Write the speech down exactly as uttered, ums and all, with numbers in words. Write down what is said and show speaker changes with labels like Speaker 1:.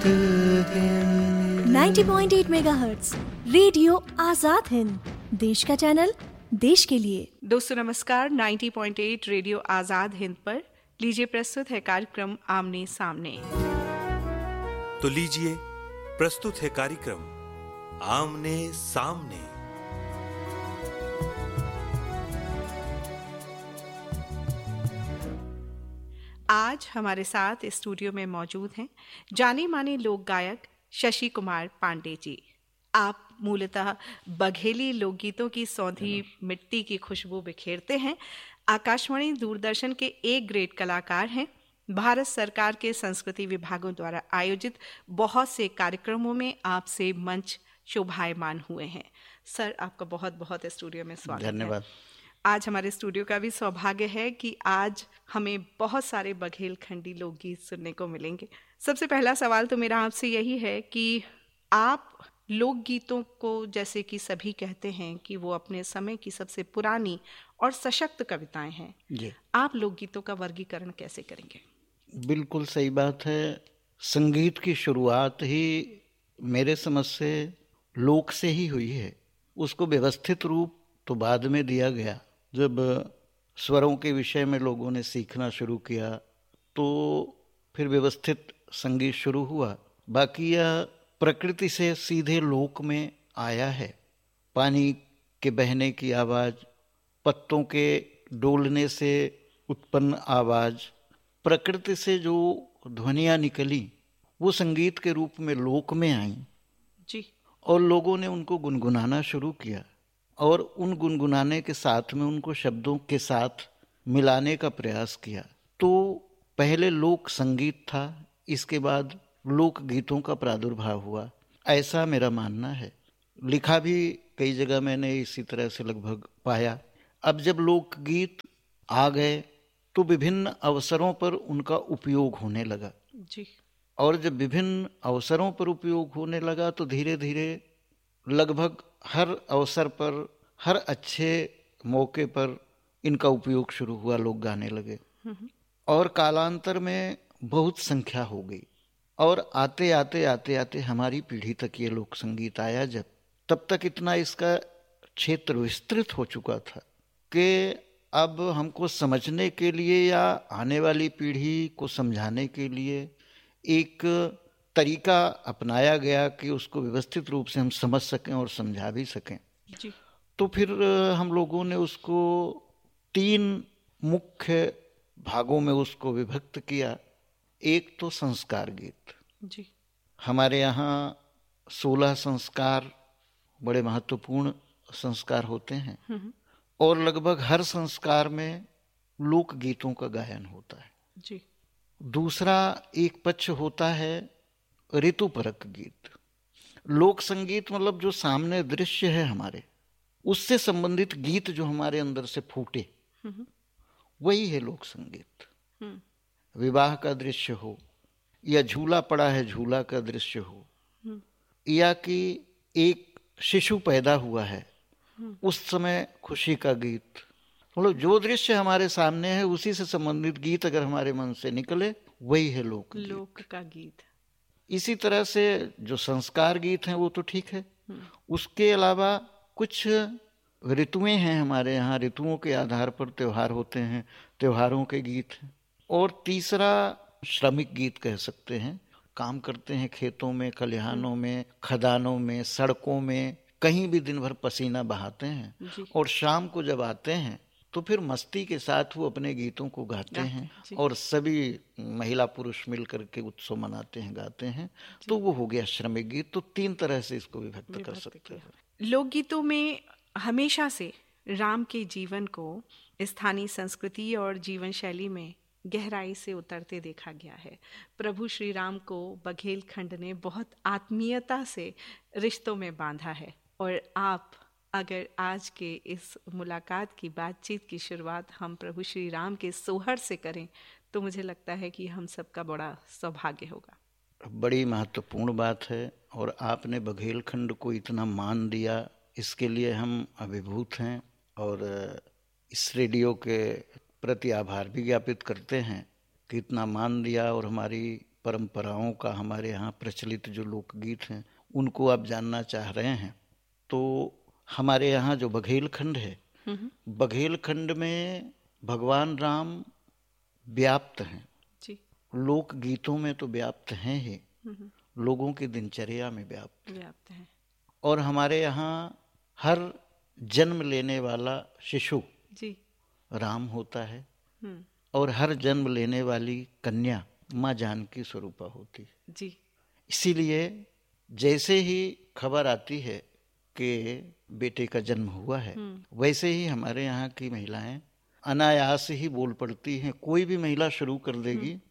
Speaker 1: Ninety point eight megahertz radio Azad Hind, देश का channel, देश के लिए।
Speaker 2: दोस्तों नमस्कार। Ninety point at radio Azad Hind पर लीजिए प्रस्तुत है कार्यक्रम आमने सामने।
Speaker 3: तो लीजिए प्रस्तुत है कार्यक्रम आमने सामने।
Speaker 2: आज हमारे साथ स्टूडियो में मौजूद हैं जाने माने लोक गायक शशि कुमार पांडे जी। आप मूलतः बघेली लोकगीतों की सौंधी मिट्टी की खुशबू बिखेरते हैं। आकाशवाणी दूरदर्शन के एक ग्रेड कलाकार हैं। भारत सरकार के संस्कृति विभागों द्वारा आयोजित बहुत से कार्यक्रमों में आपसे मंच शोभायमान हुए हैं। सर, आपका बहुत बहुत स्टूडियो में स्वागत है।
Speaker 4: धन्यवाद।
Speaker 2: आज हमारे स्टूडियो का भी सौभाग्य है कि आज हमें बहुत सारे बघेलखंडी लोकगीत सुनने को मिलेंगे। सबसे पहला सवाल तो मेरा आपसे यही है कि आप लोकगीतों को, जैसे कि सभी कहते हैं कि वो अपने समय की सबसे पुरानी और सशक्त कविताएं हैं,
Speaker 4: जी,
Speaker 2: आप लोकगीतों का वर्गीकरण कैसे करेंगे?
Speaker 4: बिल्कुल सही बात है। संगीत की शुरुआत ही मेरे समझ से लोक से ही हुई है। उसको व्यवस्थित रूप तो बाद में दिया गया। जब स्वरों के विषय में लोगों ने सीखना शुरू किया तो फिर व्यवस्थित संगीत शुरू हुआ। बाकी यह प्रकृति से सीधे लोक में आया है। पानी के बहने की आवाज़, पत्तों के डोलने से उत्पन्न आवाज़, प्रकृति से जो ध्वनियाँ निकली वो संगीत के रूप में लोक में आई
Speaker 2: जी, और
Speaker 4: लोगों ने उनको गुनगुनाना शुरू किया और उन गुनगुनाने के साथ में उनको शब्दों के साथ मिलाने का प्रयास किया। तो पहले लोक संगीत था, इसके बाद लोक गीतों का प्रादुर्भाव हुआ, ऐसा मेरा मानना है। लिखा भी कई जगह मैंने इसी तरह से लगभग पाया। अब जब लोकगीत आ गए तो विभिन्न अवसरों पर उनका उपयोग होने लगा
Speaker 2: जी,
Speaker 4: और जब विभिन्न अवसरों पर उपयोग होने लगा तो धीरे धीरे लगभग हर अवसर पर, हर अच्छे मौके पर इनका उपयोग शुरू हुआ, लोग गाने लगे और कालांतर में बहुत संख्या हो गई। और आते आते आते आते हमारी पीढ़ी तक ये लोक संगीत आया। जब तब तक इतना इसका क्षेत्र विस्तृत हो चुका था कि अब हमको समझने के लिए या आने वाली पीढ़ी को समझाने के लिए एक तरीका अपनाया गया कि उसको व्यवस्थित रूप से हम समझ सकें और समझा भी सकें
Speaker 2: जी।
Speaker 4: तो फिर हम लोगों ने उसको तीन मुख्य भागों में उसको विभक्त किया। एक तो संस्कार गीत
Speaker 2: जी,
Speaker 4: हमारे यहाँ सोलह संस्कार बड़े महत्वपूर्ण संस्कार होते हैं और लगभग हर संस्कार में लोक गीतों का गायन होता है
Speaker 2: जी।
Speaker 4: दूसरा एक पक्ष होता है ऋतुपरक गीत। लोक संगीत मतलब जो सामने दृश्य है हमारे, उससे संबंधित गीत जो हमारे अंदर से फूटे, वही है लोक संगीत। विवाह का दृश्य हो या झूला पड़ा है झूला का दृश्य हो, या कि एक शिशु पैदा हुआ है उस समय खुशी का गीत, मतलब जो दृश्य हमारे सामने है उसी से संबंधित गीत अगर हमारे मन से निकले वही है लोक
Speaker 2: लोक का गीत।
Speaker 4: इसी तरह से जो संस्कार गीत हैं वो तो ठीक है, उसके अलावा कुछ ऋतुएं हैं हमारे यहाँ, ऋतुओं के आधार पर त्योहार होते हैं, त्योहारों के गीत हैं। और तीसरा श्रमिक गीत कह सकते हैं, काम करते हैं खेतों में, खलिहानों में, खदानों में, सड़कों में, कहीं भी दिन भर पसीना बहाते हैं और शाम को जब आते हैं तो फिर मस्ती के साथ वो अपने गीतों को गाते हैं और सभी महिला पुरुष मिल करके उत्सव मनाते हैं, गाते हैं। तो वो हो गया श्रमिक गीत। तो तीन तरह से इसको विभक्त कर सकते हैं।
Speaker 2: लोकगीतों में हमेशा से राम के जीवन को स्थानीय संस्कृति और जीवन शैली में गहराई से उतरते देखा गया है। प्रभु श्री राम को बघेलखंड ने बहुत आत्मीयता से रिश्तों में बांधा है। और आप अगर आज के इस मुलाकात की, बातचीत की शुरुआत हम प्रभु श्री राम के सोहर से करें तो मुझे लगता है कि हम सबका बड़ा सौभाग्य होगा।
Speaker 4: बड़ी महत्वपूर्ण बात है और आपने बघेलखंड को इतना मान दिया, इसके लिए हम अभिभूत हैं और इस रेडियो के प्रति आभार भी ज्ञापित करते हैं कि इतना मान दिया और हमारी परंपराओं का हमारे यहाँ प्रचलित जो लोकगीत हैं उनको आप जानना चाह रहे हैं, तो हमारे यहाँ जो बघेलखंड है, बघेलखंड में भगवान राम व्याप्त हैं
Speaker 2: जी।
Speaker 4: लोकगीतों में तो व्याप्त हैं ही, लोगों की दिनचर्या में व्याप्त
Speaker 2: व्याप्त हैं।
Speaker 4: और हमारे यहाँ हर जन्म लेने वाला शिशु
Speaker 2: जी।
Speaker 4: राम होता है
Speaker 2: हम्म।
Speaker 4: और हर जन्म लेने वाली कन्या माँ जानकी स्वरूपा होती है
Speaker 2: जी।
Speaker 4: इसीलिए जैसे ही खबर आती है कि बेटे का जन्म हुआ है, वैसे ही हमारे यहाँ की महिलाएं अनायास ही बोल पड़ती हैं। कोई भी महिला शुरू कर देगी